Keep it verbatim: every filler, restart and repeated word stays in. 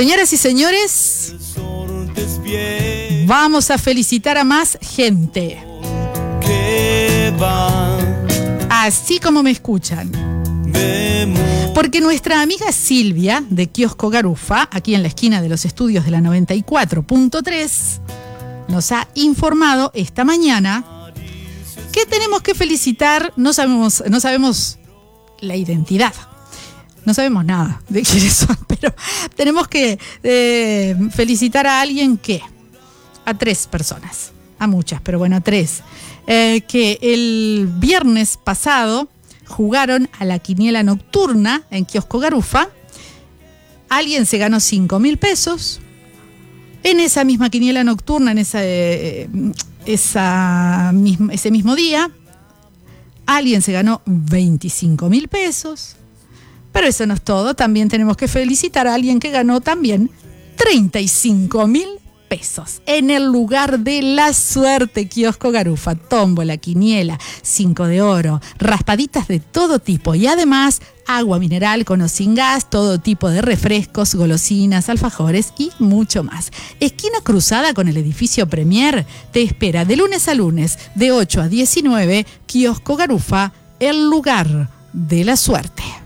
Señoras y señores, vamos a felicitar a más gente. Así como me escuchan. Porque nuestra amiga Silvia, de Kiosco Garufa, aquí en la esquina de los estudios de la noventa y cuatro punto tres, nos ha informado esta mañana que tenemos que felicitar, no sabemos, no sabemos la identidad. No sabemos nada de quiénes son, pero tenemos que eh, felicitar a alguien que, a tres personas, a muchas, pero bueno, a tres, eh, que el viernes pasado jugaron a la quiniela nocturna en Kiosco Garufa. Alguien se ganó cinco mil pesos. En esa misma quiniela nocturna, en esa, eh, esa misma, ese mismo día, alguien se ganó veinticinco mil pesos. Pero eso no es todo, también tenemos que felicitar a alguien que ganó también treinta y cinco mil pesos. En el lugar de la suerte, Kiosco Garufa, tómbola, quiniela, cinco de oro, raspaditas de todo tipo y además agua mineral con o sin gas, todo tipo de refrescos, golosinas, alfajores y mucho más. Esquina cruzada con el edificio Premier te espera de lunes a lunes de ocho a diecinueve, Kiosco Garufa, el lugar de la suerte.